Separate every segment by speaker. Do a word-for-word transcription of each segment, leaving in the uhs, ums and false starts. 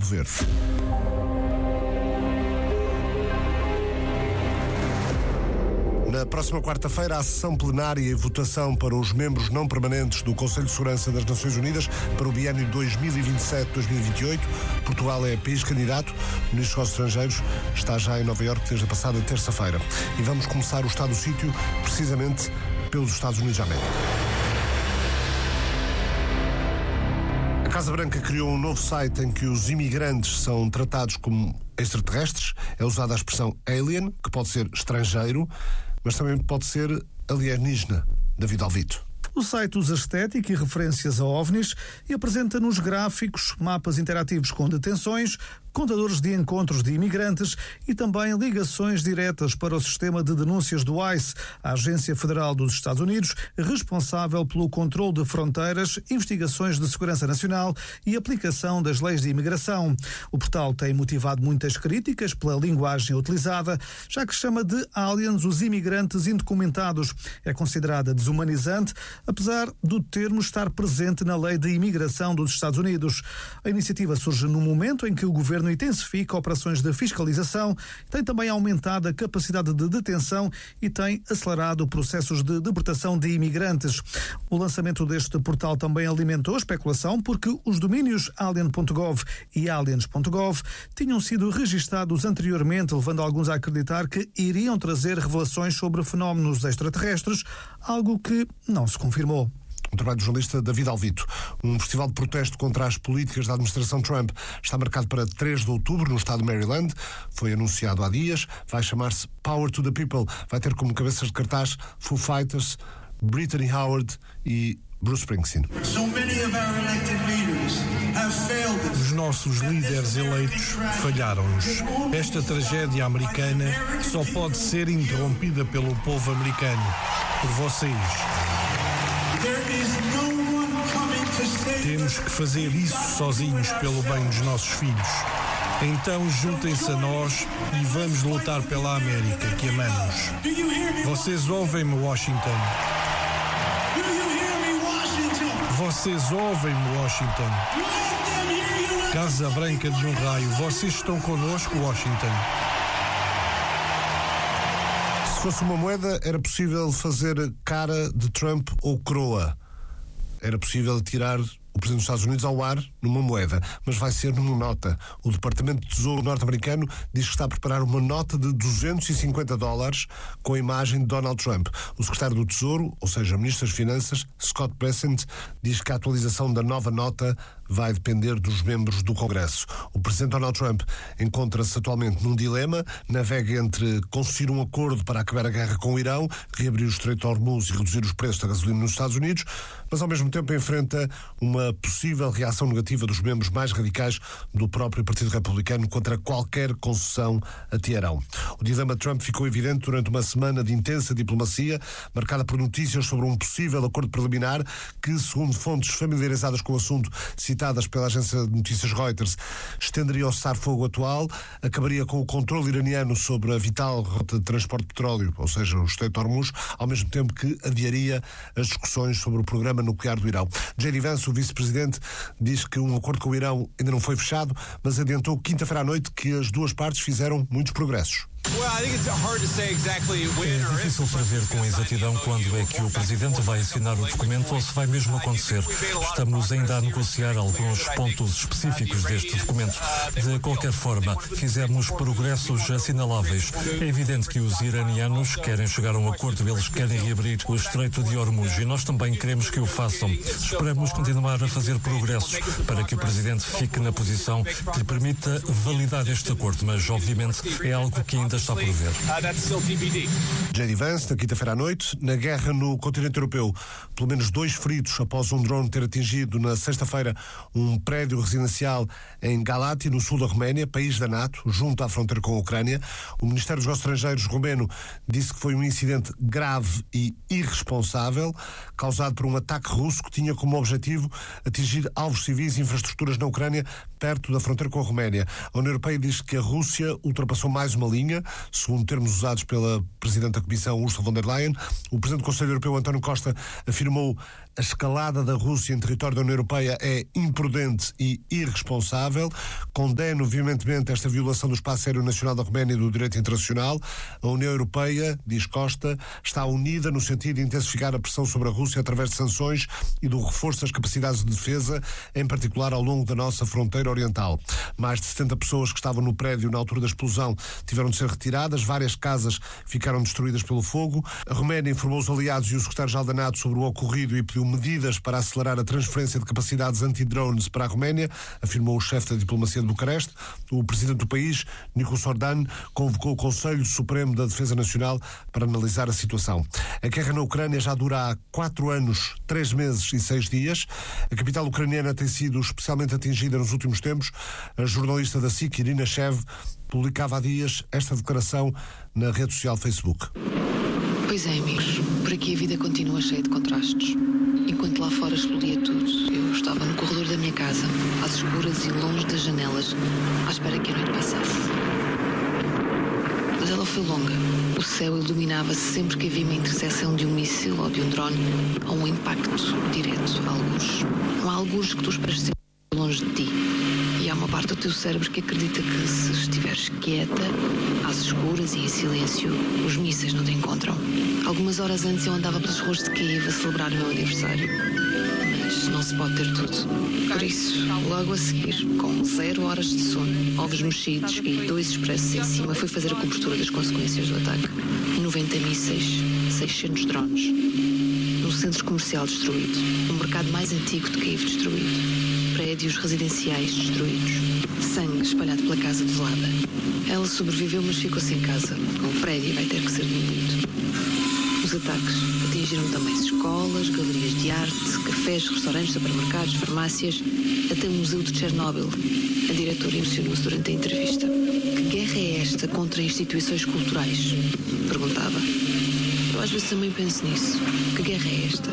Speaker 1: Verde. Na próxima quarta-feira, a sessão plenária e votação para os membros não permanentes do Conselho de Segurança das Nações Unidas para o biênio dois mil e vinte e sete a dois mil e vinte e oito. Portugal é país candidato. O Ministro dos Estrangeiros está já em Nova Iorque desde a passada terça-feira. E vamos começar o estado do sítio precisamente pelos Estados Unidos da América. A Casa Branca criou um novo site em que os imigrantes são tratados como extraterrestres. É usada a expressão alien, que pode ser estrangeiro, mas também pode ser alienígena. David Alvito.
Speaker 2: O site usa estética e referências a OVNIs e apresenta nos gráficos mapas interativos com detenções, contadores de encontros de imigrantes e também ligações diretas para o sistema de denúncias do ICE, a Agência Federal dos Estados Unidos, responsável pelo controle de fronteiras, investigações de segurança nacional e aplicação das leis de imigração. O portal tem motivado muitas críticas pela linguagem utilizada, já que chama de aliens os imigrantes indocumentados. É considerada desumanizante, apesar do termo estar presente na lei de imigração dos Estados Unidos. A iniciativa surge no momento em que o governo intensifica operações de fiscalização, tem também aumentado a capacidade de detenção e tem acelerado processos de deportação de imigrantes. O lançamento deste portal também alimentou a especulação porque os domínios alien ponto gov e aliens ponto gov tinham sido registados anteriormente, levando alguns a acreditar que iriam trazer revelações sobre fenómenos extraterrestres, algo que não se confirmou.
Speaker 1: O trabalho do jornalista David Alvito. Um festival de protesto contra as políticas da administração Trump está marcado para três de outubro no estado de Maryland. Foi anunciado há dias. Vai chamar-se Power to the People. Vai ter como cabeças de cartaz Foo Fighters, Brittany Howard e Bruce Springsteen.
Speaker 3: Os nossos líderes eleitos falharam-nos. Esta tragédia americana só pode ser interrompida pelo povo americano, por vocês. Temos que fazer isso sozinhos pelo bem dos nossos filhos. Então juntem-se a nós e vamos lutar pela América que amamos. Vocês ouvem-me, Washington? Vocês ouvem-me, Washington? Casa Branca de um raio, vocês estão connosco, Washington?
Speaker 1: Se fosse uma moeda, era possível fazer cara de Trump ou coroa. Era possível tirar o Presidente dos Estados Unidos ao ar numa moeda, mas vai ser numa nota. O Departamento de Tesouro norte-americano diz que está a preparar uma nota de duzentos e cinquenta dólares com a imagem de Donald Trump. O secretário do Tesouro, ou seja, o Ministro das Finanças, Scott Bessent, diz que a atualização da nova nota vai depender dos membros do Congresso. O Presidente Donald Trump encontra-se atualmente num dilema, navega entre conseguir um acordo para acabar a guerra com o Irão, reabrir o Estreito de Hormuz e reduzir os preços da gasolina nos Estados Unidos, mas ao mesmo tempo enfrenta uma possível reação negativa dos membros mais radicais do próprio Partido Republicano contra qualquer concessão a Teherão. O dilema de Trump ficou evidente durante uma semana de intensa diplomacia, marcada por notícias sobre um possível acordo preliminar que, segundo fontes familiarizadas com o assunto, citadas pela agência de notícias Reuters, estenderia o cessar-fogo atual, acabaria com o controle iraniano sobre a vital rota de transporte de petróleo, ou seja, o Estreito de Hormuz, ao mesmo tempo que adiaria as discussões sobre o programa nuclear do Irão. J D Vance, o vice-presidente, diz que um acordo com o Irão ainda não foi fechado, mas adiantou quinta-feira à noite que as duas partes fizeram muitos progressos.
Speaker 4: É difícil prever com exatidão quando é que o Presidente vai assinar o documento ou se vai mesmo acontecer. Estamos ainda a negociar alguns pontos específicos deste documento. De qualquer forma, fizemos progressos assinaláveis. É evidente que os iranianos querem chegar a um acordo, eles querem reabrir o Estreito de Hormuz e nós também queremos que o façam. Esperamos continuar a fazer progressos para que o Presidente fique na posição que lhe permita validar este acordo, mas obviamente é algo que ainda está por ver.
Speaker 1: J D Vance, na quinta-feira à noite, na guerra no continente europeu, pelo menos dois feridos após um drone ter atingido na sexta-feira um prédio residencial em Galati, no sul da Roménia, país da NATO, junto à fronteira com a Ucrânia. O Ministério dos Negócios Estrangeiros romeno disse que foi um incidente grave e irresponsável, causado por um ataque russo que tinha como objetivo atingir alvos civis e infraestruturas na Ucrânia, perto da fronteira com a Roménia. A União Europeia diz que a Rússia ultrapassou mais uma linha, segundo termos usados pela Presidente da Comissão, Ursula von der Leyen. O Presidente do Conselho Europeu, António Costa, afirmou A escalada da Rússia em território da União Europeia é imprudente e irresponsável. Condeno veementemente esta violação do espaço aéreo nacional da Roménia e do direito internacional. A União Europeia, diz Costa, está unida no sentido de intensificar a pressão sobre a Rússia através de sanções e do reforço das capacidades de defesa, em particular ao longo da nossa fronteira oriental. Mais de setenta pessoas que estavam no prédio na altura da explosão tiveram de ser retiradas, várias casas ficaram destruídas pelo fogo. A Roménia informou os aliados e o secretário-geral da NATO sobre o ocorrido e pediu medidas para acelerar a transferência de capacidades anti-drones para a Roménia, afirmou o chefe da diplomacia de Bucareste. O presidente do país, Nicu Orban, convocou o Conselho Supremo da Defesa Nacional para analisar a situação. A guerra na Ucrânia já dura há quatro anos, três meses e seis dias. A capital ucraniana tem sido especialmente atingida nos últimos tempos. A jornalista da S I C, Irina Shev, publicava há dias esta declaração na rede social Facebook.
Speaker 5: Pois é, amigos, por aqui a vida continua cheia de contrastes. Enquanto lá fora explodia tudo, eu estava no corredor da minha casa, às escuras e longe das janelas, à espera que a noite passasse. Mas ela foi longa. O céu iluminava-se sempre que havia uma interseção de um míssil ou de um drone ou um impacto direto a algures. Um algures que tu esperas sempre longe de ti. E há uma parte do teu cérebro que acredita que se estiveres quieta, às escuras e em silêncio, os mísseis não te encontram. Algumas horas antes eu andava pelas ruas de Kiev a celebrar o meu aniversário. Mas não se pode ter tudo. Por isso, logo a seguir, com zero horas de sono, ovos mexidos e dois expressos em cima, fui fazer a cobertura das consequências do ataque. noventa mísseis, seiscentos drones. Um centro comercial destruído. O mercado mais antigo de Kiev destruído. Prédios residenciais destruídos. Sangue espalhado pela casa desolada. Ela sobreviveu, mas ficou sem casa. O prédio vai ter que ser demolido. Os ataques atingiram também escolas, galerias de arte, cafés, restaurantes, supermercados, farmácias, até o Museu de Chernobyl. A diretora emocionou-se durante a entrevista. Que guerra é esta contra instituições culturais? Perguntava. Eu às vezes também penso nisso. Que guerra é esta?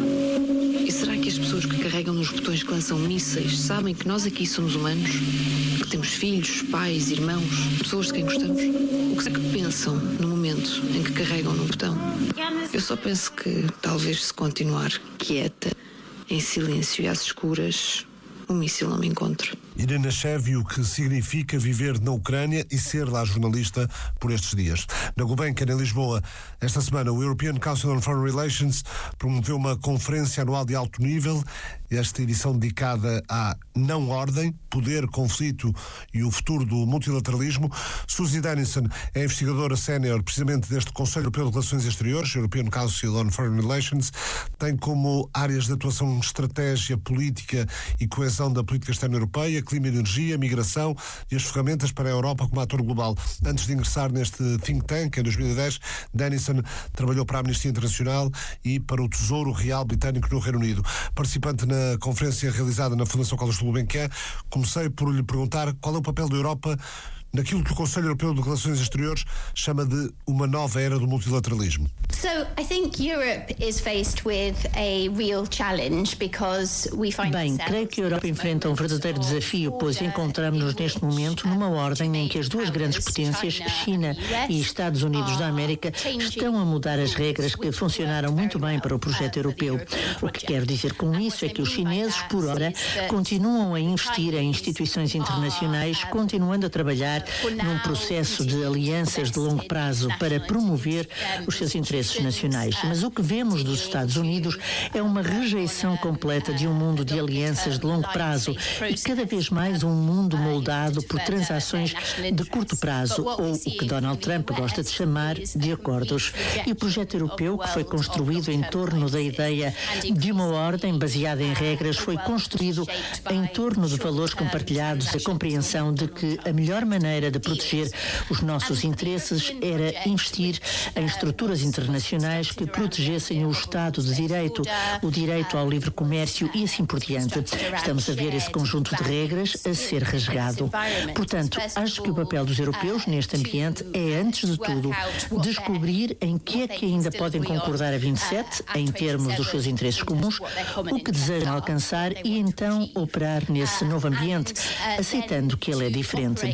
Speaker 5: E será que as pessoas que carregam nos botões que lançam mísseis sabem que nós aqui somos humanos? Que temos filhos, pais, irmãos, pessoas de quem gostamos? O que será que pensam no momento em que carregam no botão? Eu só penso que talvez se continuar quieta, em silêncio e às escuras, o míssil não me encontre.
Speaker 1: Irina Shev, o que significa viver na Ucrânia e ser lá jornalista por estes dias. Na Gulbenkian, em Lisboa, esta semana, o European Council on Foreign Relations promoveu uma conferência anual de alto nível, esta edição dedicada à não-ordem, poder, conflito e o futuro do multilateralismo. Suzy Dennison é investigadora sénior precisamente deste Conselho Europeu de Relações Exteriores, European Council on Foreign Relations, tem como áreas de atuação estratégia, política e coesão da política externa europeia, clima e energia, migração e as ferramentas para a Europa como ator global. Antes de ingressar neste think tank, em dois mil e dez, Dennison trabalhou para a Amnistia Internacional e para o Tesouro Real Britânico no Reino Unido. Participante na conferência realizada na Fundação Carlos Gulbenkian, comecei por lhe perguntar qual é o papel da Europa naquilo que o Conselho Europeu de Relações Exteriores chama de uma nova era do multilateralismo.
Speaker 6: So, I think Europe is faced with a real challenge because we find
Speaker 7: Bem, creio que a Europa enfrenta um verdadeiro desafio, pois encontramos-nos neste momento numa ordem em que as duas grandes potências, China e Estados Unidos da América, estão a mudar as regras que funcionaram muito bem para o projeto europeu. O que quero dizer com isso é que os chineses, por ora, continuam a investir em instituições internacionais, continuando a trabalhar num processo de alianças de longo prazo para promover os seus interesses nacionais. Mas o que vemos dos Estados Unidos é uma rejeição completa de um mundo de alianças de longo prazo e cada vez mais um mundo moldado por transações de curto prazo, ou o que Donald Trump gosta de chamar de acordos. E o projeto europeu, que foi construído em torno da ideia de uma ordem baseada em regras, foi construído em torno de valores compartilhados, a compreensão de que a melhor maneira de proteger os nossos interesses era investir em estruturas internacionais que protegessem o Estado de Direito, o direito ao livre comércio e assim por diante. Estamos a ver esse conjunto de regras a ser rasgado. Portanto, acho que o papel dos europeus neste ambiente é, antes de tudo, descobrir em que é que ainda podem concordar a vinte e sete, em termos dos seus interesses comuns, o que desejam alcançar e então operar nesse novo ambiente, aceitando que ele é diferente. E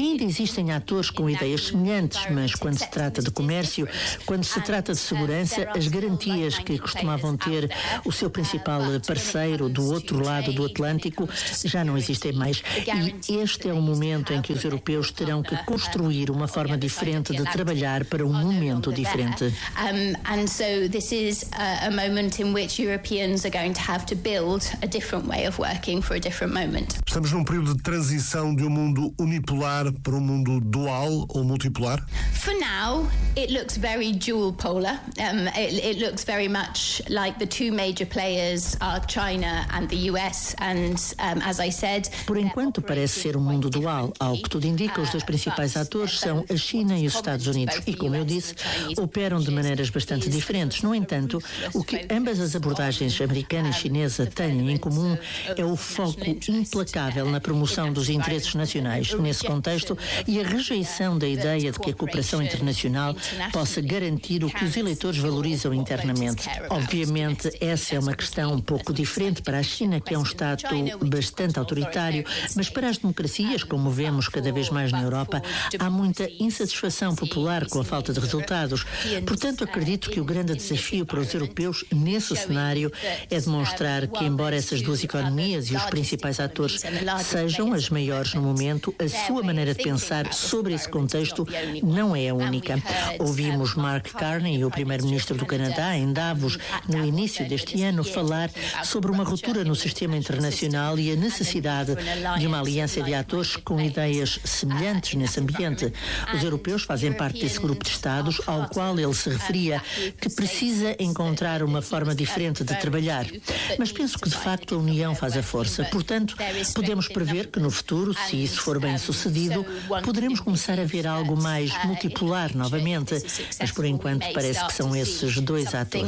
Speaker 7: ainda existem atores com ideias semelhantes, mas quando se trata de comércio, quando se trata de segurança, as garantias que costumavam ter o seu principal parceiro do outro lado do Atlântico já não existem mais. E este é o momento em que os europeus terão que construir uma forma diferente de trabalhar para um momento diferente.
Speaker 6: And so this is a moment in which Europeans are going to have to build a different way of working for a different moment.
Speaker 1: Estamos num período de transição de um mundo unipolar para um mundo dual ou multipolar?
Speaker 6: For now, it looks very dual polar. Um, it, it looks very much like the two major players are China and the U S. And um, as I said,
Speaker 7: por enquanto parece ser um mundo dual. Ao que tudo indica, os dois principais atores são a China e os Estados Unidos. E, como eu disse, operam de maneiras bastante diferentes. No entanto, o que ambas as abordagens, americana e chinesa, têm em comum é o foco implacável na promoção dos interesses nacionais nesse contexto e a rejeição da ideia de que a cooperação internacional possa garantir o que os eleitores valorizam internamente. Obviamente, essa é uma questão um pouco diferente para a China, que é um Estado bastante autoritário, mas para as democracias, como vemos cada vez mais na Europa, há muita insatisfação popular com a falta de resultados. Portanto, acredito que o grande desafio para os europeus nesse cenário é demonstrar que, embora essas duas economias e os principais atores sejam as maiores no momento, a sua maneira de pensar sobre esse contexto não é a única. Ouvimos Mark Carney, o primeiro-ministro do Canadá, em Davos, no início deste ano, falar sobre uma ruptura no sistema internacional e a necessidade de uma aliança de atores com ideias semelhantes nesse ambiente. Os europeus fazem parte desse grupo de Estados ao qual ele se referia, que precisa encontrar uma forma diferente de trabalhar. Mas penso que, de facto, a união faz a força. Portanto, podemos prever que no futuro, se isso for bem sucedido, poderemos começar a ver algo mais multipolar novamente. Mas, por enquanto, parece que são esses dois atores.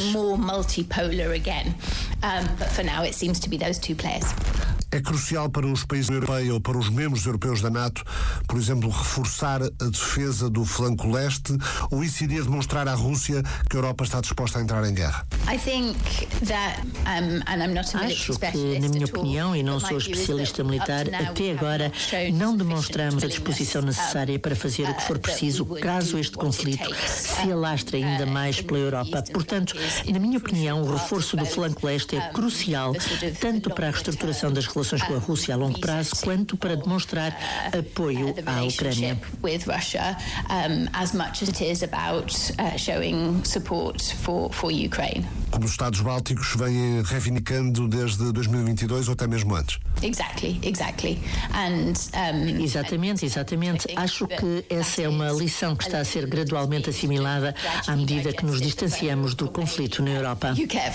Speaker 1: É crucial para os países europeus ou para os membros europeus da NATO, por exemplo, reforçar a defesa do flanco leste, ou isso iria demonstrar à Rússia que a Europa está disposta a entrar em guerra?
Speaker 7: Acho que, na minha opinião, e não sou especialista militar, até agora não demonstramos a disposição necessária para fazer o que for preciso caso este conflito se alastre ainda mais pela Europa. Portanto, na minha opinião, o reforço do flanco leste é crucial, tanto para a reestruturação das relações com a Rússia a longo prazo, quanto para demonstrar apoio à Ucrânia.
Speaker 1: Como os Estados Bálticos vêm reivindicando desde dois mil e vinte e dois ou até mesmo antes.
Speaker 6: Exactly, exactly. And, um,
Speaker 7: exatamente, exatamente. Acho que essa é uma lição que está a ser gradualmente assimilada à medida que nos distanciamos do conflito na Europa.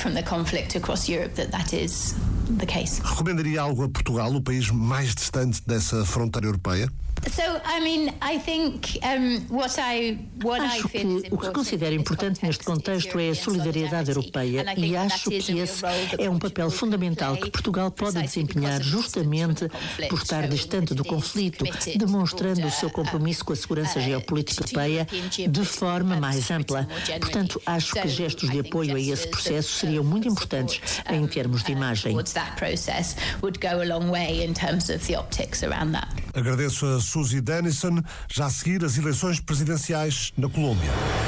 Speaker 1: Recomendaria algo a Portugal, o país mais distante dessa fronteira europeia?
Speaker 6: So, I mean, I think, um, what I, what
Speaker 7: acho que o que considero importante neste contexto é a solidariedade europeia e acho que esse é um papel fundamental que Portugal pode desempenhar justamente por estar distante do conflito, demonstrando o seu compromisso com a segurança geopolítica europeia de forma mais ampla. Portanto, acho que gestos de apoio a esse processo seriam muito importantes em termos de imagem.
Speaker 1: Agradeço a Suzy Dennison. Já a seguir, as eleições presidenciais na Colômbia.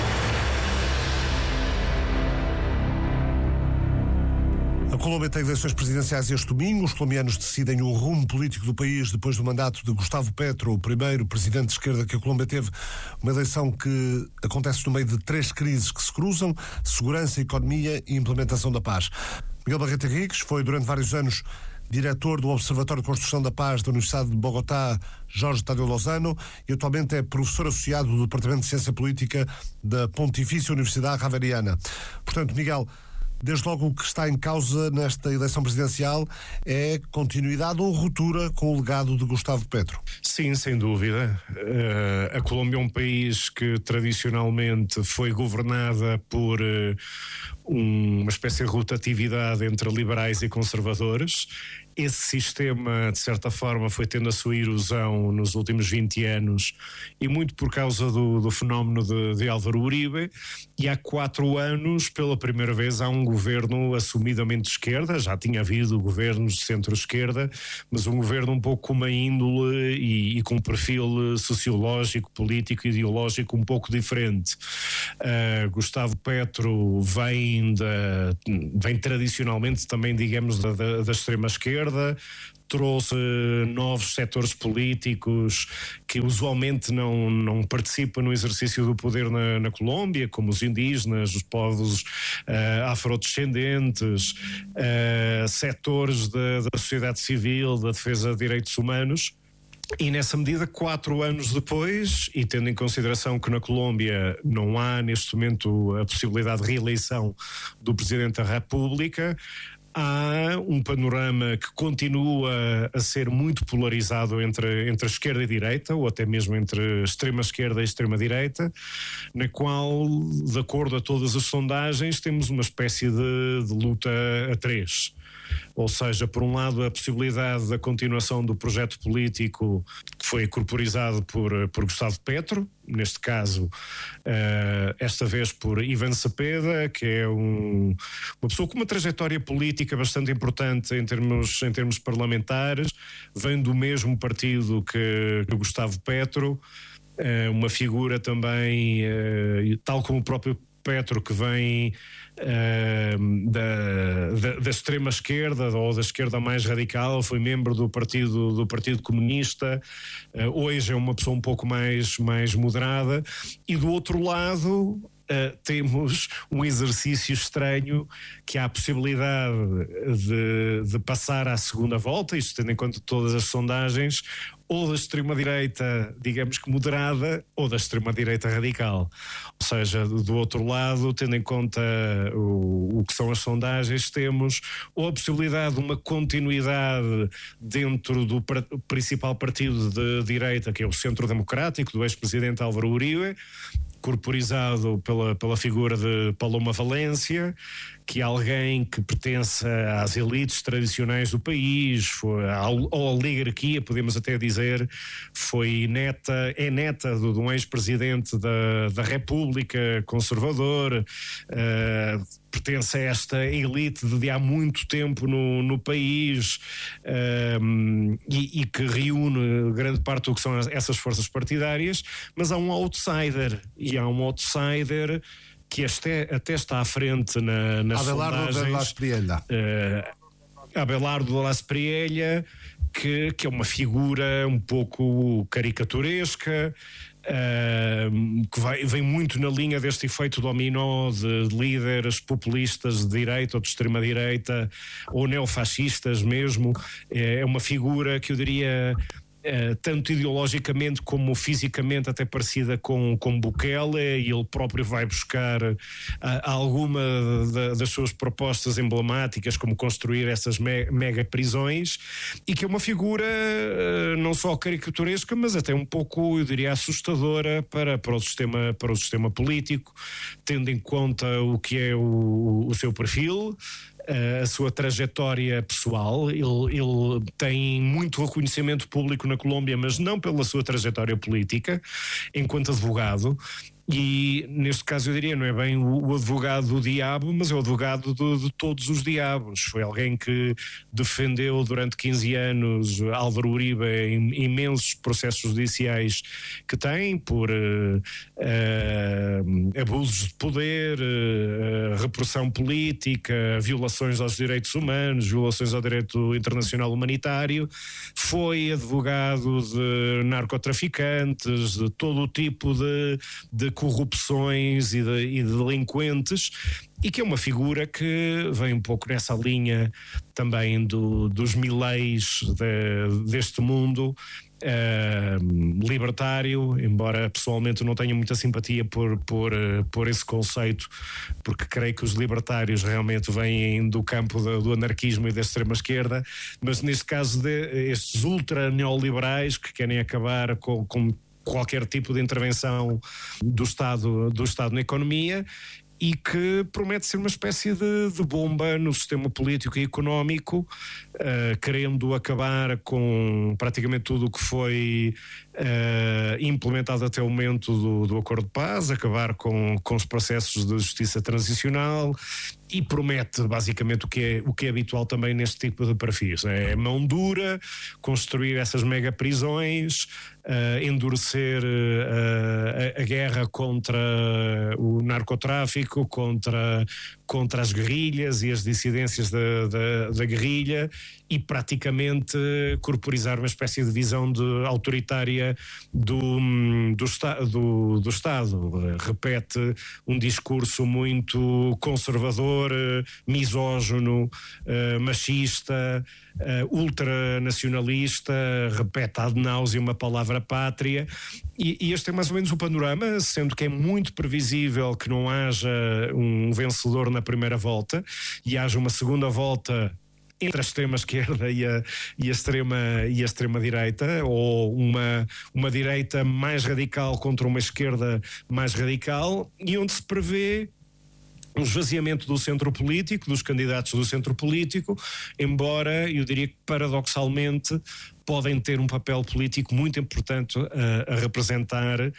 Speaker 1: A Colômbia tem eleições presidenciais este domingo. Os colombianos decidem o rumo político do país depois do mandato de Gustavo Petro, o primeiro presidente de esquerda que a Colômbia teve. Uma eleição que acontece no meio de três crises que se cruzam: segurança, economia e implementação da paz. Miguel Barreto Henriques foi durante vários anos diretor do Observatório de Construção da Paz da Universidade de Bogotá, Jorge Tadeu Lozano, e atualmente é professor associado do Departamento de Ciência Política da Pontifícia Universidade Javeriana. Portanto, Miguel, desde logo o que está em causa nesta eleição presidencial é continuidade ou ruptura com o legado de Gustavo Petro?
Speaker 8: Sim, sem dúvida. Uh, a Colômbia é um país que tradicionalmente foi governada por uh, uma espécie de rotatividade entre liberais e conservadores, esse sistema, de certa forma, foi tendo a sua erosão nos últimos vinte anos, e muito por causa do, do fenómeno de, de Álvaro Uribe, e há quatro anos, pela primeira vez, há um governo assumidamente de esquerda. Já tinha havido governos de centro-esquerda, mas um governo um pouco com uma índole e, e com um perfil sociológico, político, ideológico um pouco diferente. Uh, Gustavo Petro vem, da, vem tradicionalmente também, digamos, da, da, da extrema-esquerda, trouxe novos setores políticos que usualmente não, não participam no exercício do poder na, na Colômbia, como os indígenas, os povos uh, afrodescendentes, uh, setores da, da sociedade civil, da defesa de direitos humanos. E nessa medida, quatro anos depois, e tendo em consideração que na Colômbia não há neste momento a possibilidade de reeleição do Presidente da República, há um panorama que continua a ser muito polarizado entre, entre a esquerda e a direita, ou até mesmo entre a extrema-esquerda e a extrema-direita, na qual, de acordo a todas as sondagens, temos uma espécie de, de luta a três. Ou seja, por um lado, a possibilidade da continuação do projeto político que foi corporizado por, por Gustavo Petro, neste caso, uh, esta vez por Ivan Cepeda, que é um, uma pessoa com uma trajetória política bastante importante em termos, em termos parlamentares, vem do mesmo partido que, que Gustavo Petro, uh, uma figura também, uh, tal como o próprio Petro, que vem uh, da, da, da extrema-esquerda ou da esquerda mais radical, foi membro do Partido, do partido Comunista, uh, hoje é uma pessoa um pouco mais, mais moderada, e do outro lado Uh, temos um exercício estranho, que há a possibilidade de, de passar à segunda volta, isto tendo em conta todas as sondagens, ou da extrema-direita, digamos que moderada, ou da extrema-direita radical. Ou seja, do outro lado, tendo em conta o, o que são as sondagens, temos ou a possibilidade de uma continuidade dentro do par- principal partido de direita, que é o Centro Democrático, do ex-presidente Álvaro Uribe, corporizado pela, pela figura de Paloma Valência, que é alguém que pertence às elites tradicionais do país, foi à, à oligarquia, podemos até dizer, foi neta, é neta de, de um ex-presidente da, da República, conservador, uh, pertence a esta elite de há muito tempo no, no país, um, e, e que reúne grande parte do que são essas forças partidárias, mas há um outsider, e há um outsider que até, até está à frente na, nas
Speaker 1: Abelardo
Speaker 8: sondagens.
Speaker 1: de la Espriella.
Speaker 8: Uh, Abelardo de la Espriella, que, que é uma figura um pouco caricaturesca, Uh, que vai, vem muito na linha deste efeito dominó de, de líderes populistas de direita ou de extrema-direita, ou neofascistas mesmo. É uma figura que eu diria, Uh, tanto ideologicamente como fisicamente até parecida com, com Bukele, e ele próprio vai buscar uh, alguma da, das suas propostas emblemáticas, como construir essas me, mega prisões, e que é uma figura uh, não só caricaturesca, mas até um pouco, eu diria, assustadora para, para, o, sistema, para o sistema político, tendo em conta o que é o, o seu perfil, a sua trajetória pessoal. Ele, ele tem muito reconhecimento público na Colômbia, mas não pela sua trajetória política enquanto advogado. E neste caso eu diria, não é bem o, o advogado do diabo, mas é o advogado de, de todos os diabos. Foi alguém que defendeu durante quinze anos Álvaro Uribe em imensos processos judiciais que tem por uh, uh, abusos de poder, uh, repressão política, violações aos direitos humanos, violações ao direito internacional humanitário. Foi advogado de narcotraficantes, de todo o tipo de, de corrupções e de, e de delinquentes, e que é uma figura que vem um pouco nessa linha também do, dos mileis de, deste mundo uh, libertário, embora pessoalmente não tenha muita simpatia por, por, por esse conceito, porque creio que os libertários realmente vêm do campo do, do anarquismo e da extrema-esquerda, mas neste caso de, estes ultra-neoliberais que querem acabar com, com qualquer tipo de intervenção do Estado, do Estado na economia, e que promete ser uma espécie de, de bomba no sistema político e económico, uh, querendo acabar com praticamente tudo o que foi uh, implementado até o momento do, do Acordo de Paz, acabar com, com os processos de justiça transicional, e promete basicamente o que é, o que é habitual também neste tipo de perfis. É mão dura, construir essas mega prisões, uh, endurecer uh, a, a guerra contra o narcotráfico, contra, contra as guerrilhas e as dissidências da, da, da guerrilha, e praticamente corporizar uma espécie de visão de autoritária do, do, do, do Estado. Repete um discurso muito conservador, misógino, machista, ultranacionalista, repete ad náusea uma palavra pátria, e, e este é mais ou menos o panorama, sendo que é muito previsível que não haja um vencedor na primeira volta e haja uma segunda volta entre a extrema-esquerda e a, e a extrema, e a extrema-direita, ou uma, uma direita mais radical contra uma esquerda mais radical, e onde se prevê um esvaziamento do centro político, dos candidatos do centro político, embora eu diria que paradoxalmente podem ter um papel político muito importante uh, a representar, uh,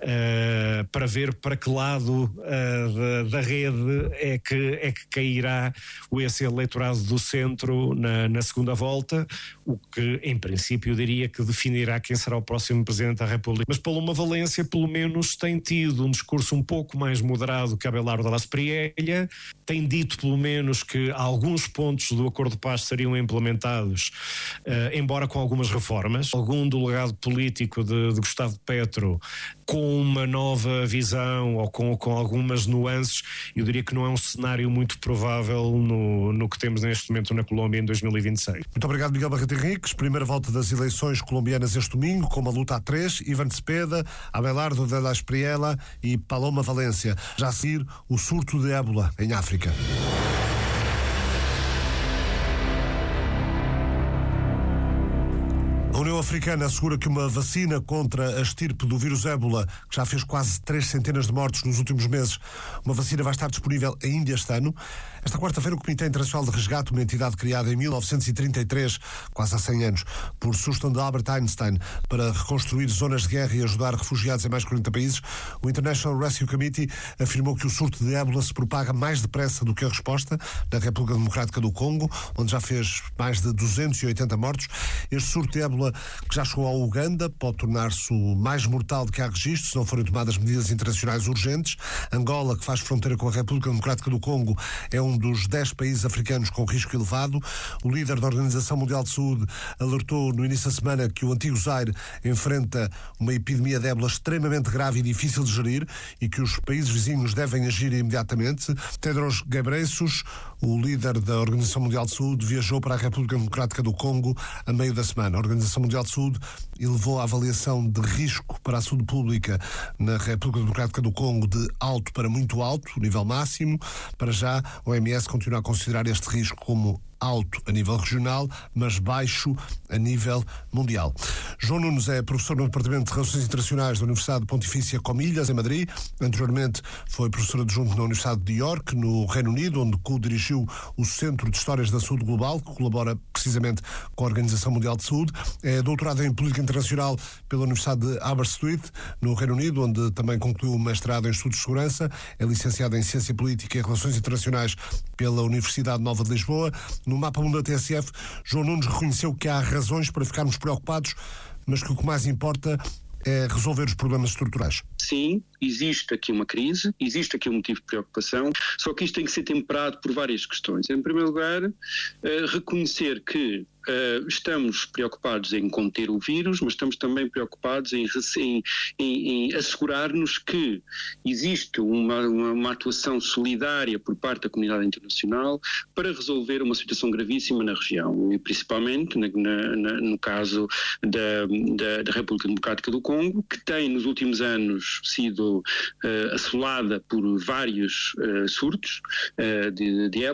Speaker 8: para ver para que lado uh, da, da rede é que, é que cairá esse eleitorado do centro na, na segunda volta, o que em princípio eu diria que definirá quem será o próximo Presidente da República. Mas Paloma Valência pelo menos tem tido um discurso um pouco mais moderado que Abelardo Della Spriella, tem dito pelo menos que alguns pontos do Acordo de Paz seriam implementados, uh, embora com algumas reformas. Algum do legado político de, de Gustavo Petro com uma nova visão ou com, com algumas nuances, eu diria que não é um cenário muito provável no, no que temos neste momento na Colômbia em dois mil e vinte e seis.
Speaker 1: Muito obrigado, Miguel Barreto Henriques. Primeira volta das eleições colombianas este domingo, com uma luta a três: Ivan Cepeda, Abelardo Della Spriella e Paloma Valência. Já a seguir, o surto de ébola em África. A União Africana assegura que uma vacina contra a estirpe do vírus ébola, que já fez quase três centenas de mortos nos últimos meses, uma vacina vai estar disponível ainda este ano. Esta quarta-feira, o Comitê Internacional de Resgate, uma entidade criada em mil novecentos e trinta e três, quase há cem anos, por sugestão de Albert Einstein, para reconstruir zonas de guerra e ajudar refugiados em mais de quarenta países, o International Rescue Committee afirmou que o surto de ébola se propaga mais depressa do que a resposta na República Democrática do Congo, onde já fez mais de duzentos e oitenta mortos. Este surto de ébola, que já chegou ao Uganda, pode tornar-se o mais mortal de que há registro se não forem tomadas medidas internacionais urgentes. Angola, que faz fronteira com a República Democrática do Congo, é um dos dez países africanos com risco elevado. O líder da Organização Mundial de Saúde alertou no início da semana que o antigo Zaire enfrenta uma epidemia de ébola extremamente grave e difícil de gerir e que os países vizinhos devem agir imediatamente. Tedros Ghebreyesus, o líder da Organização Mundial de Saúde, viajou para a República Democrática do Congo a meio da semana. A Organização Mundial de Saúde elevou a avaliação de risco para a saúde pública na República Democrática do Congo de alto para muito alto, o nível máximo. Para já, a O M S continua a considerar este risco como alto a nível regional, mas baixo a nível mundial. João Nunes é professor no Departamento de Relações Internacionais da Universidade Pontifícia Comilhas, em Madrid. Anteriormente foi professor adjunto na Universidade de York, no Reino Unido, onde co-dirigiu o Centro de Histórias da Saúde Global, que colabora precisamente com a Organização Mundial de Saúde. É doutorado em Política Internacional pela Universidade de Aberystwyth, no Reino Unido, onde também concluiu o mestrado em Estudos de Segurança. É licenciado em Ciência Política e Relações Internacionais pela Universidade Nova de Lisboa. No Mapa Mundo da T S F, João Nunes reconheceu que há razões para ficarmos preocupados, mas que o que mais importa é resolver os problemas estruturais.
Speaker 9: Sim, existe aqui uma crise, existe aqui um motivo de preocupação, só que isto tem que ser temperado por várias questões. Em primeiro lugar, uh, reconhecer que Uh, estamos preocupados em conter o vírus, mas estamos também preocupados em, em, em, em assegurar-nos que existe uma, uma, uma atuação solidária por parte da comunidade internacional para resolver uma situação gravíssima na região, e principalmente na, na, na, no caso da, da, da República Democrática do Congo, que tem nos últimos anos sido uh, assolada por vários uh, surtos uh, de, de ébola.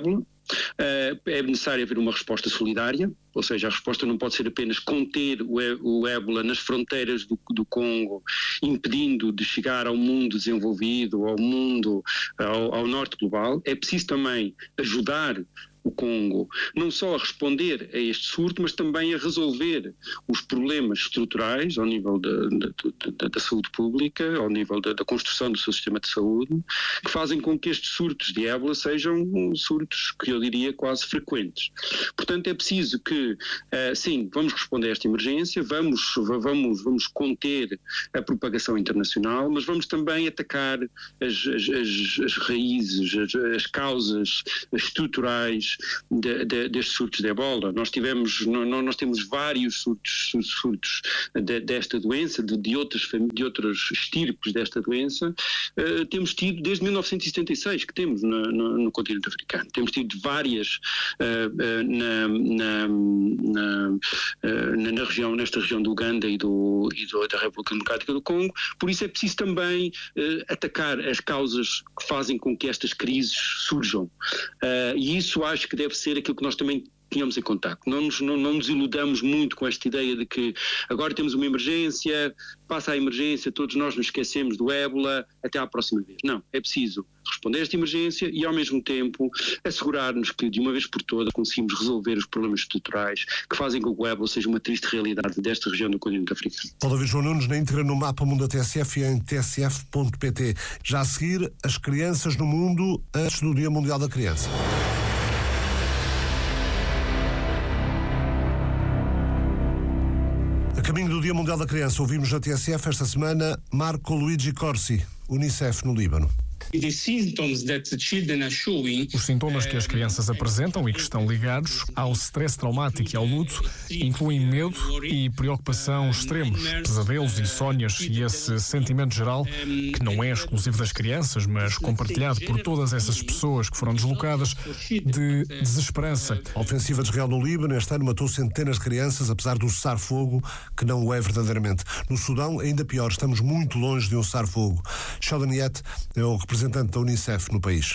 Speaker 9: É necessário haver uma resposta solidária, ou seja, a resposta não pode ser apenas conter o ébola nas fronteiras do, do Congo, impedindo de chegar ao mundo desenvolvido, ao mundo, ao, ao norte global. É preciso também ajudar o Congo não só a responder a este surto, mas também a resolver os problemas estruturais ao nível da, da, da saúde pública, ao nível da, da construção do seu sistema de saúde, que fazem com que estes surtos de ébola sejam surtos que eu diria quase frequentes. Portanto, é preciso que, uh, sim, vamos responder a esta emergência, vamos, vamos, vamos conter a propagação internacional, mas vamos também atacar as, as, as, as raízes, as, as causas estruturais De, de, destes surtos de ebola. Nós tivemos, nós temos vários surtos, surtos de, desta doença, de, de, outras, de outras estirpes desta doença, uh, temos tido desde mil novecentos e setenta e seis que temos no, no, no continente africano. Temos tido várias uh, uh, na, na, na, uh, na região, nesta região do Uganda e, do, e do, da República Democrática do Congo, por isso é preciso também uh, atacar as causas que fazem com que estas crises surjam. Uh, e isso acho que deve ser aquilo que nós também tínhamos em contacto. Não nos, não, não nos iludamos muito com esta ideia de que agora temos uma emergência, passa a emergência, todos nós nos esquecemos do ébola, até à próxima vez. Não, é preciso responder a esta emergência e ao mesmo tempo assegurar-nos que de uma vez por todas conseguimos resolver os problemas estruturais que fazem com que o ébola seja uma triste realidade desta região do continente africano.
Speaker 1: Pode ouvir João Nunes na íntegra no Mapa Mundo da T S F e em T S F ponto P T. Já a seguir, as crianças no mundo antes do Dia Mundial da Criança. A caminho do Dia Mundial da Criança, ouvimos na T S F esta semana Marco Luigi Corsi, Unicef no Líbano.
Speaker 10: Os sintomas que as crianças apresentam e que estão ligados ao stress traumático e ao luto incluem medo e preocupação extremos, pesadelos, insónias e esse sentimento geral, que não é exclusivo das crianças, mas compartilhado por todas essas pessoas que foram deslocadas, de desesperança.
Speaker 1: A ofensiva de Israel no Líbano este ano matou centenas de crianças, apesar do cessar-fogo, que não o é verdadeiramente. No Sudão, ainda pior, estamos muito longe de um cessar-fogo. Sheldon Yett é o representante da Unicef no país.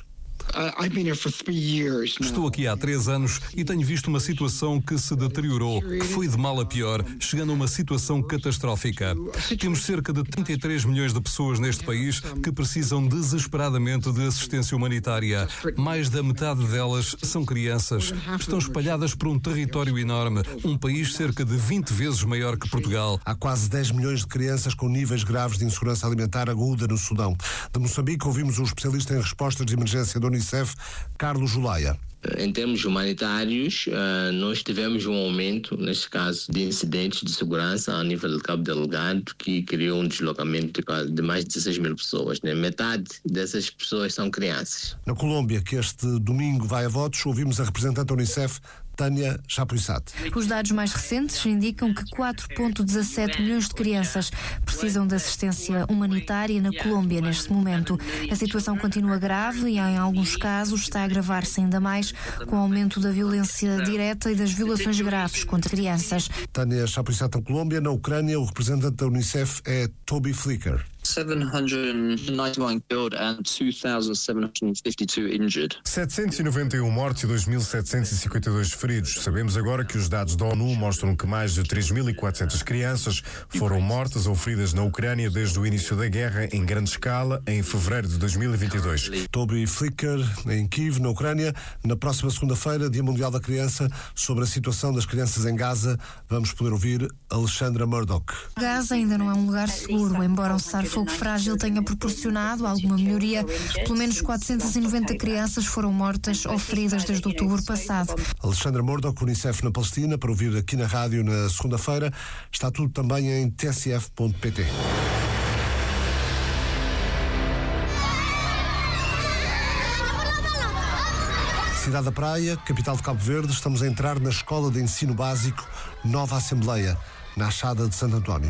Speaker 11: Estou aqui há três anos e tenho visto uma situação que se deteriorou, que foi de mal a pior, chegando a uma situação catastrófica. Temos cerca de trinta e três milhões de pessoas neste país que precisam desesperadamente de assistência humanitária. Mais da metade delas são crianças. Estão espalhadas por um território enorme, um país cerca de vinte vezes maior que Portugal.
Speaker 1: Há quase dez milhões de crianças com níveis graves de insegurança alimentar aguda no Sudão. De Moçambique, ouvimos um especialista em respostas de emergência da Unicef, Carlos Julaia.
Speaker 12: Em termos humanitários, nós tivemos um aumento, neste caso, de incidentes de segurança a nível do Cabo Delgado, que criou um deslocamento de mais de dezesseis mil pessoas. Metade dessas pessoas são crianças.
Speaker 1: Na Colômbia, que este domingo vai a votos, ouvimos a representante da Unicef, Tânia Chapuissat.
Speaker 13: Os dados mais recentes indicam que quatro vírgula dezassete milhões de crianças precisam de assistência humanitária na Colômbia neste momento. A situação continua grave e, em alguns casos, está a agravar-se ainda mais com o aumento da violência direta e das violações graves contra crianças.
Speaker 1: Tânia Chapuissat, na Colômbia. Na Ucrânia, o representante da Unicef é Toby Flicker.
Speaker 14: setecentos e noventa e um mortos e dois mil setecentos e cinquenta e dois feridos. Sabemos agora que os dados da ONU mostram que mais de três mil e quatrocentas crianças foram mortas ou feridas na Ucrânia desde o início da guerra em grande escala em fevereiro de dois mil e vinte e dois.
Speaker 1: Toby Flicker, em Kiev, na Ucrânia. Na próxima segunda-feira, Dia Mundial da Criança, sobre a situação das crianças em Gaza, vamos poder ouvir Alexandra Murdoch.
Speaker 13: Gaza ainda não é um lugar seguro, embora o cessar-fogo frágil tenha proporcionado alguma melhoria. Pelo menos quatrocentas e noventa crianças foram mortas ou feridas desde outubro passado.
Speaker 1: Alexandra Murdoch, Unicef na Palestina, para ouvir aqui na rádio na segunda-feira. Está tudo também em T S F ponto P T. Cidade da Praia, capital de Cabo Verde, estamos a entrar na Escola de Ensino Básico Nova Assembleia, na Achada de Santo António.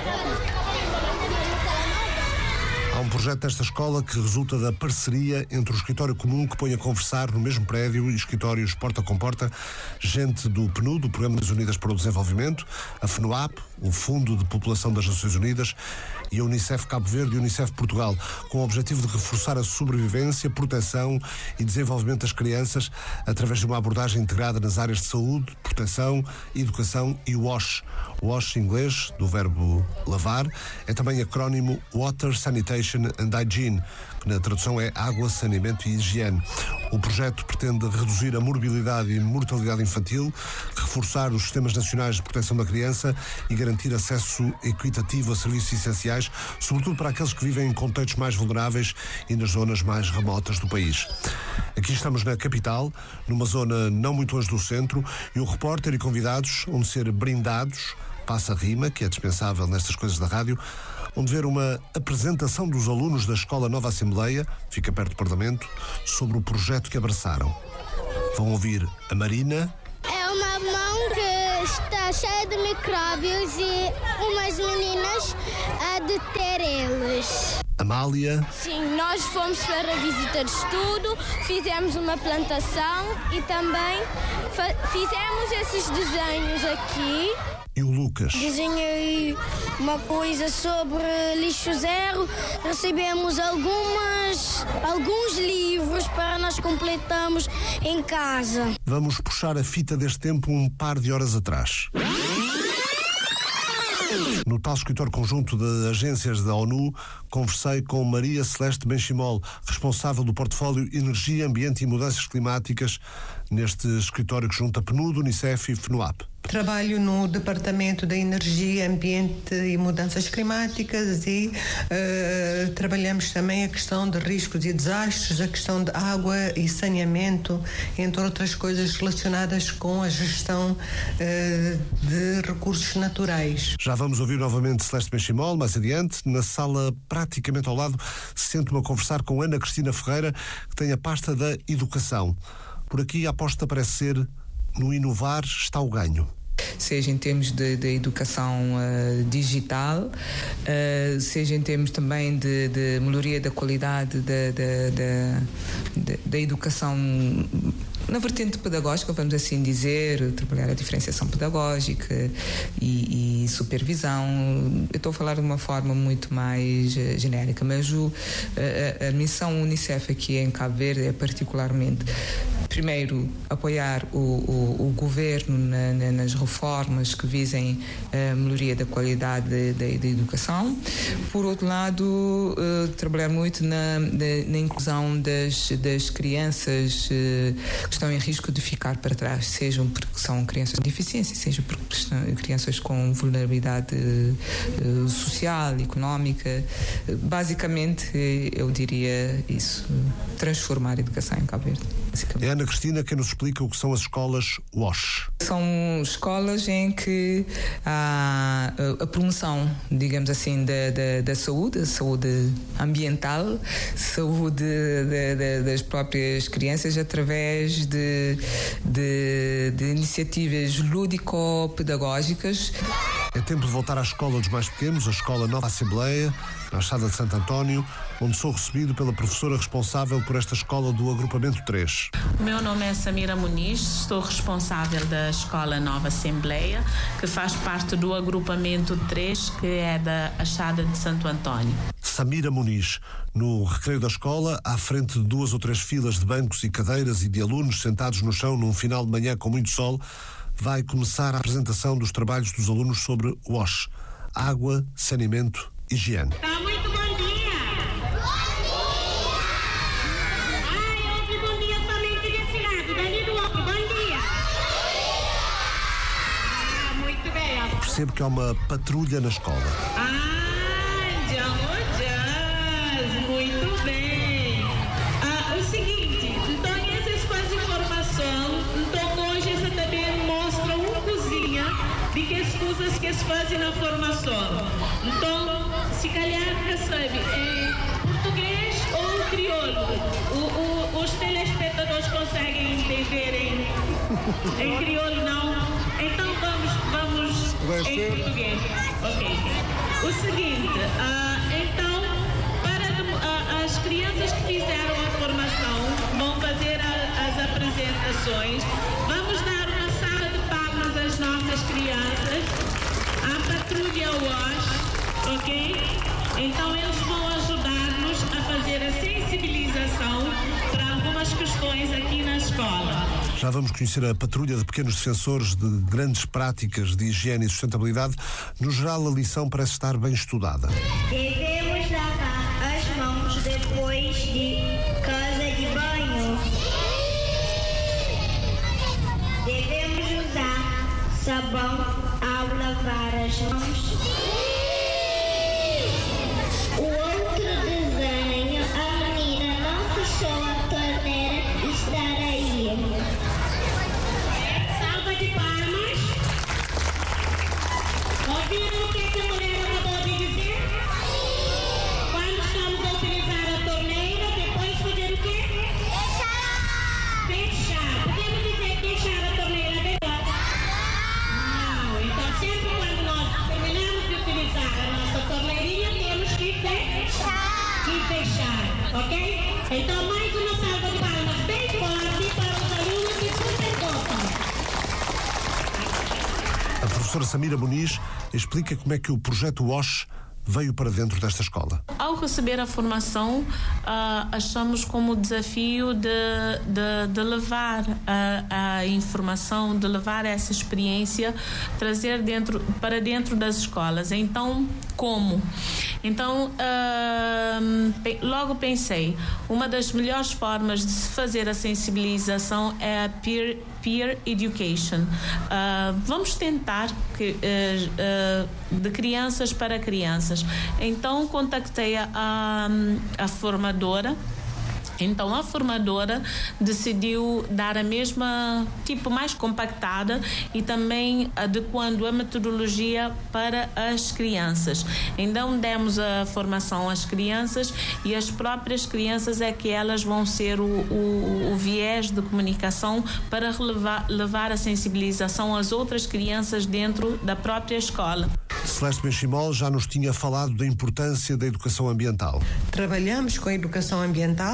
Speaker 1: Há um projeto desta escola que resulta da parceria entre o escritório comum que põe a conversar no mesmo prédio e escritórios porta com porta, gente do P N U D, do Programa das Unidas para o Desenvolvimento, a FNUAP, o Fundo de População das Nações Unidas, e a Unicef Cabo Verde e a Unicef Portugal, com o objetivo de reforçar a sobrevivência, proteção e desenvolvimento das crianças através de uma abordagem integrada nas áreas de saúde, proteção, educação e WASH. WASH em inglês, do verbo lavar, é também acrónimo Water, Sanitation and Hygiene, que na tradução é água, saneamento e higiene. O projeto pretende reduzir a morbilidade e mortalidade infantil, reforçar os sistemas nacionais de proteção da criança e garantir acesso equitativo a serviços essenciais, sobretudo para aqueles que vivem em contextos mais vulneráveis e nas zonas mais remotas do país. Aqui estamos na capital, numa zona não muito longe do centro, e o repórter e convidados vão ser brindados, passa a rima, que é dispensável nestas coisas da rádio, onde ver uma apresentação dos alunos da Escola Nova Assembleia, fica perto do Parlamento, sobre o projeto que abraçaram. Vão ouvir a Marina.
Speaker 15: É uma mão que está cheia de micróbios e umas meninas a deter eles.
Speaker 1: Amália.
Speaker 15: Sim, nós fomos para a visita de estudo, fizemos uma plantação e também fizemos esses desenhos aqui.
Speaker 1: E o Lucas.
Speaker 15: Desenhei uma coisa sobre lixo zero, recebemos algumas, alguns livros para nós completarmos em casa.
Speaker 1: Vamos puxar a fita deste tempo um par de horas atrás. No tal escritório conjunto de agências da ONU, conversei com Maria Celeste Benchimol, responsável do portfólio Energia, Ambiente e Mudanças Climáticas, neste escritório que junta PNUD, Unicef e FNUAP.
Speaker 16: Trabalho no Departamento da Energia, Ambiente e Mudanças Climáticas e uh, trabalhamos também a questão de riscos e desastres, a questão de água e saneamento, entre outras coisas relacionadas com a gestão uh, de recursos naturais.
Speaker 1: Já vamos ouvir novamente Celeste Benchimol mais adiante. Na sala, praticamente ao lado, sento-me a conversar com Ana Cristina Ferreira, que tem a pasta da Educação. Por aqui a aposta parece ser: no inovar está o ganho.
Speaker 17: Seja em termos de, de educação uh, digital, uh, seja em termos também de, de melhoria da qualidade da, da, da, da educação na vertente pedagógica, vamos assim dizer, trabalhar a diferenciação pedagógica e, e supervisão. Eu estou a falar de uma forma muito mais uh, genérica, mas o, a, a missão Unicef aqui em Cabo Verde é particularmente, primeiro, apoiar o, o, o governo na, na, nas reformas que visem a melhoria da qualidade da, da educação. Por outro lado, uh, trabalhar muito na, na, na inclusão das, das crianças uh, que estão em risco de ficar para trás, sejam porque são crianças com deficiência, sejam porque são crianças com vulnerabilidade uh, social, económica. Uh, basicamente, eu diria isso, transformar a educação em Cabo Verde.
Speaker 1: É Ana Cristina quem nos explica o que são as escolas WASH.
Speaker 17: São escolas em que há a promoção, digamos assim, da, da, da saúde, saúde ambiental, saúde de, de, das próprias crianças através de, de, de iniciativas lúdico-pedagógicas.
Speaker 1: É tempo de voltar à escola dos mais pequenos, a Escola Nova Assembleia, na Achada de Santo António, onde sou recebido pela professora responsável por esta escola do Agrupamento três.
Speaker 18: O meu nome é Samira Muniz, estou responsável da Escola Nova Assembleia, que faz parte do Agrupamento três, que é da Achada de Santo António.
Speaker 1: Samira Muniz, no recreio da escola, à frente de duas ou três filas de bancos e cadeiras e de alunos sentados no chão num final de manhã com muito sol, vai começar a apresentação dos trabalhos dos alunos sobre WASH, água, saneamento, higiene.
Speaker 19: Tá, muito bom dia! Ai, outro bom dia somente desse lado, dali do outro, bom dia! Ah, muito bem.
Speaker 1: Percebo que há uma patrulha na escola.
Speaker 19: Ah, já, já, muito bem. Ah, o seguinte, então essas coisas de informação, então hoje essa também mostra uma cozinha de que as coisas que se fazem na formação. Então, se calhar recebe em português ou crioulo. O, o, os telespectadores conseguem entender em, em crioulo, não? Então vamos, vamos em português. Ok. O seguinte, uh, então, para uh, as crianças que fizeram a formação vão fazer a, as apresentações. Vamos dar uma salva de palmas às nossas crianças, à patrulha WASH. Ok?
Speaker 1: Já vamos conhecer a patrulha de pequenos defensores de grandes práticas de higiene e sustentabilidade. No geral, a lição parece estar bem estudada.
Speaker 19: Devemos lavar as mãos depois de casa de banho. Devemos usar sabão ao lavar as mãos. O outro desenho, a menina não fechou a torneira e está aí. Salva de palmas. Ouviram o que a mulher acabou de dizer? Quando estamos a utilizar a torneira, depois fazer o quê? Fechar! Fechar. Podemos dizer fechar a torneira depois? Não. Então, sempre quando nós terminamos de utilizar a nossa torneirinha, temos que fechar. Que fechar, ok? Então, mais uma salva de palmas bem forte para os alunos que super gostam.
Speaker 1: A professora Samira Muniz explica como é que o projeto WASH veio para dentro desta escola.
Speaker 18: Ao receber a formação, uh, achamos como desafio de, de, de levar a, a informação, de levar essa experiência, trazer dentro, para dentro das escolas. Então, como? Então, uh, logo pensei, uma das melhores formas de se fazer a sensibilização é a peer, peer education. Uh, vamos tentar que, uh, uh, de crianças para crianças. Então, contactei a, a, a formadora. Então, a formadora decidiu dar a mesma, tipo, mais compactada e também adequando a metodologia para as crianças. Então, demos a formação às crianças e as próprias crianças é que elas vão ser o, o, o viés de comunicação para levar, levar a sensibilização às outras crianças dentro da própria escola.
Speaker 1: Celeste Benchimol já nos tinha falado da importância da educação ambiental.
Speaker 16: Trabalhamos com a educação ambiental,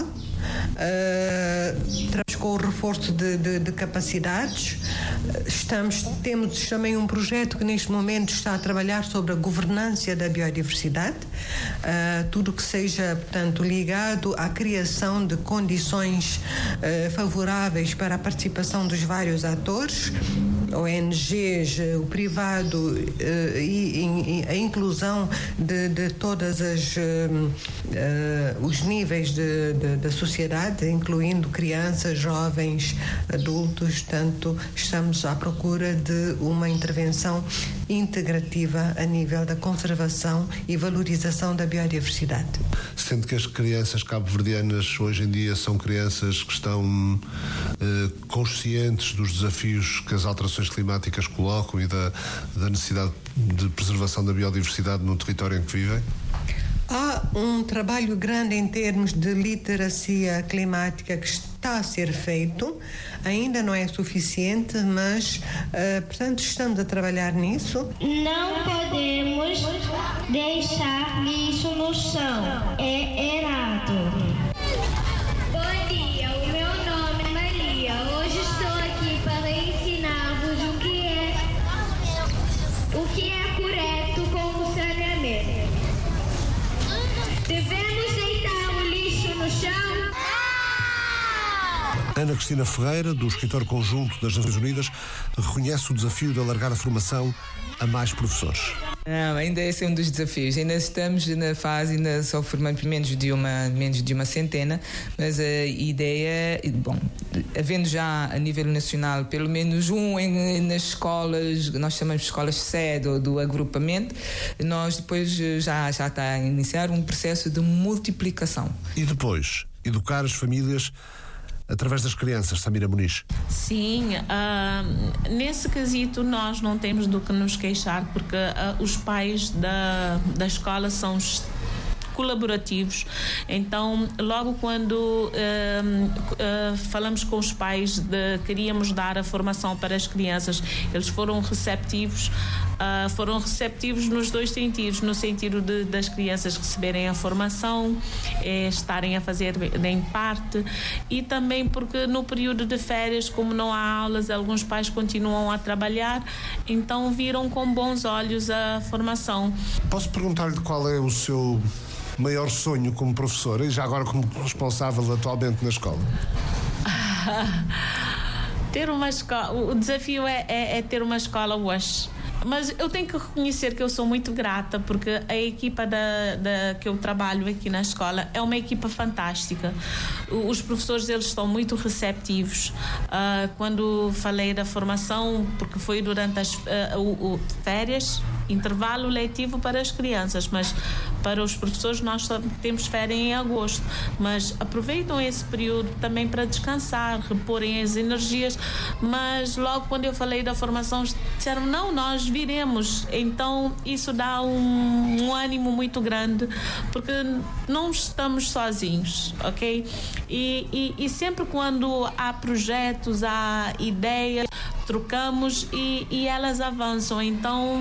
Speaker 16: uh, trabalhamos com o reforço de, de, de capacidades. Estamos, temos também um projeto que neste momento está a trabalhar sobre a governança da biodiversidade, uh, tudo que seja, portanto, ligado à criação de condições uh, favoráveis para a participação dos vários atores, O N Gs, o privado uh, e, e a inclusão de, de todas as uh, uh, os níveis de, de, da sociedade, incluindo crianças, jovens, adultos. Portanto, estamos à procura de uma intervenção integrativa a nível da conservação e valorização da biodiversidade.
Speaker 1: Sendo que as crianças cabo-verdianas hoje em dia são crianças que estão uh, conscientes dos desafios que as alterações climáticas colocam e da, da necessidade de preservação da biodiversidade no território em que vivem?
Speaker 16: Há um trabalho grande em termos de literacia climática que está a ser feito, ainda não é suficiente, mas, uh, portanto, estamos a trabalhar nisso.
Speaker 19: Não podemos deixar lixo no chão, é errado. Bom dia, o meu nome é Maria. Hoje estou aqui para ensinar-vos o que é, o que é correto como saneamento. Devemos deitar o lixo no chão?
Speaker 1: Ana Cristina Ferreira, do Escritório Conjunto das Nações Unidas, reconhece o desafio de alargar a formação a mais professores.
Speaker 17: Não, ainda esse é um dos desafios. Ainda estamos na fase, ainda só formando menos de uma, menos de uma centena, mas a ideia, bom, havendo já a nível nacional pelo menos um em, nas escolas, nós chamamos de escolas sede ou do agrupamento, nós depois já, já está a iniciar um processo de multiplicação.
Speaker 1: E depois, educar as famílias através das crianças, Samira Muniz.
Speaker 18: Sim, uh, nesse quesito nós não temos do que nos queixar, porque uh, os pais da, da escola são colaborativos. Então, logo quando uh, uh, falamos com os pais de queríamos dar a formação para as crianças, eles foram receptivos, uh, foram receptivos nos dois sentidos, no sentido de, das crianças receberem a formação, eh, estarem a fazer em parte, e também porque no período de férias, como não há aulas, alguns pais continuam a trabalhar, então viram com bons olhos a formação.
Speaker 1: Posso perguntar-lhe qual é o seu maior sonho como professora e já agora como responsável atualmente na escola?
Speaker 18: Ter uma escola, o desafio é, é, é ter uma escola hoje. Mas eu tenho que reconhecer que eu sou muito grata, porque a equipa da, da, que eu trabalho aqui na escola é uma equipa fantástica. Os professores, eles estão muito receptivos. Uh, quando falei da formação, porque foi durante as uh, o, o, férias, intervalo letivo para as crianças, mas para os professores nós só temos férias em agosto, mas aproveitam esse período também para descansar, reporem as energias. Mas logo quando eu falei da formação, disseram, não, nós viremos. Então isso dá um, um ânimo muito grande, porque não estamos sozinhos, ok? E, e, e sempre quando há projetos, há ideias, trocamos e, e elas avançam. Então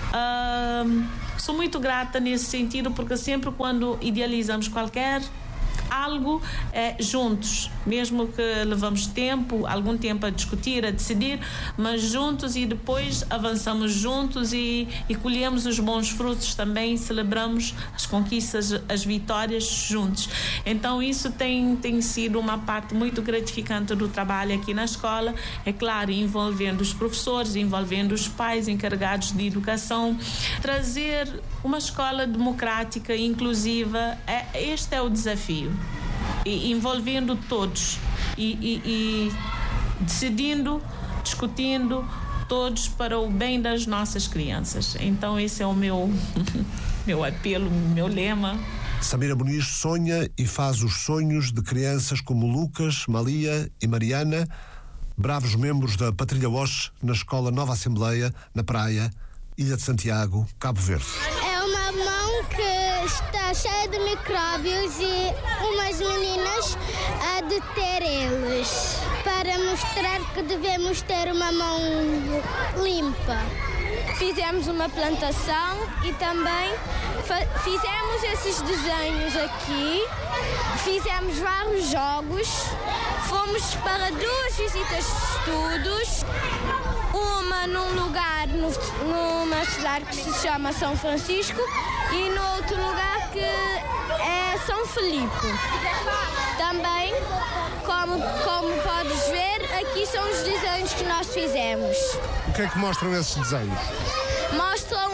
Speaker 18: uh, sou muito grata nesse sentido, porque sempre quando idealizamos qualquer algo é, juntos, mesmo que levamos tempo, algum tempo a discutir, a decidir, mas juntos, e depois avançamos juntos e, e colhemos os bons frutos também, celebramos as conquistas, as vitórias juntos. Então isso tem, tem sido uma parte muito gratificante do trabalho aqui na escola, é claro, envolvendo os professores, envolvendo os pais encarregados de educação, trazer uma escola democrática e inclusiva, é, este é o desafio. E, envolvendo todos e, e, e decidindo, discutindo todos para o bem das nossas crianças. Então esse é o meu, meu apelo, meu lema.
Speaker 1: Samira Muniz sonha e faz os sonhos de crianças como Lucas, Malia e Mariana, bravos membros da Patrulha Wash na Escola Nova Assembleia, na Praia, Ilha de Santiago, Cabo Verde.
Speaker 15: É uma mão que está cheia de micróbios e umas meninas a deter eles, para mostrar que devemos ter uma mão limpa. Fizemos uma plantação e também fizemos esses desenhos aqui, fizemos vários jogos, fomos para duas visitas de estudos, uma num lugar, no, numa cidade que se chama São Francisco e no outro lugar que é São Filipe. Também, como, como podes ver, aqui são os desenhos que nós fizemos.
Speaker 1: O que é que mostram esses desenhos?
Speaker 15: Mostram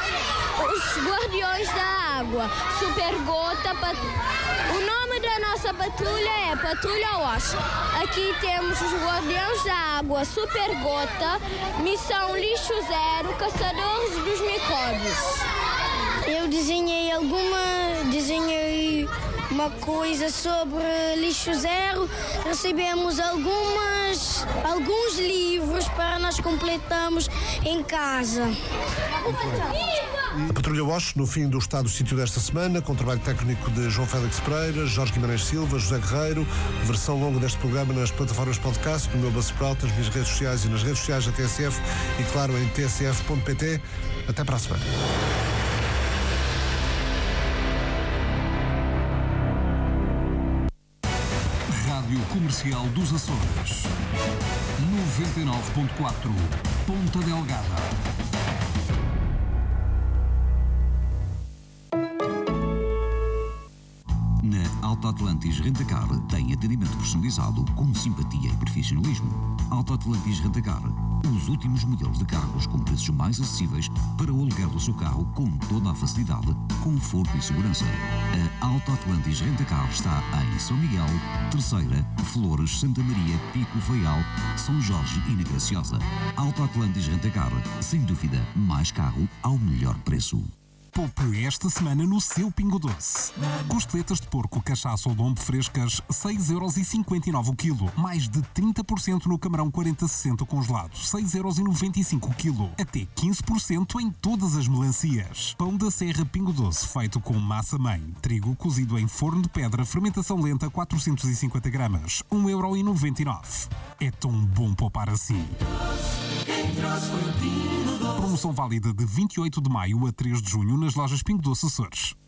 Speaker 15: os guardiões da água, Super Gota. Pat... O nome da nossa patrulha é Patrulha Wash. Aqui temos os guardiões da água, Super Gota, Missão Lixo Zero, Caçadores dos Micróbios. Eu desenhei alguma, desenhei uma coisa sobre lixo zero. Recebemos algumas, alguns livros para nós completarmos em casa.
Speaker 1: A Patrulha Wash, no fim do Estado do Sítio desta semana, com o trabalho técnico de João Félix Pereira, Jorge Guimarães Silva, José Guerreiro, versão longa deste programa nas plataformas podcast, no meu Buzzsprout, nas minhas redes sociais e nas redes sociais da T S F e, claro, em t s f ponto p t. Até para a semana.
Speaker 20: Rádio Comercial dos Açores, noventa e nove ponto quatro, Ponta Delgada. Na Alto Atlantis Rentacar tem atendimento personalizado com simpatia e profissionalismo. Alto Atlantis Rentacar, os últimos modelos de carros com preços mais acessíveis para o aluguer do seu carro com toda a facilidade, conforto e segurança. A Alto Atlantis Rentacar está em São Miguel, Terceira, Flores, Santa Maria, Pico, Faial, São Jorge e na Graciosa. Alto Atlantis Rentacar, sem dúvida, mais carro ao melhor preço.
Speaker 21: Poupe esta semana no seu Pingo Doce. Costeletas de porco, cachaça ou lombo frescas, seis euros e cinquenta e nove o quilo. Mais de trinta por cento no camarão quarenta sessenta congelado, seis euros e noventa e cinco o quilo. Até quinze por cento em todas as melancias. Pão da Serra Pingo Doce, feito com massa-mãe. Trigo cozido em forno de pedra, fermentação lenta, quatrocentos e cinquenta gramas, um euro e noventa e nove. É tão bom poupar assim. Promoção válida de vinte e oito de maio a três de junho nas lojas Pingo Doce Açores.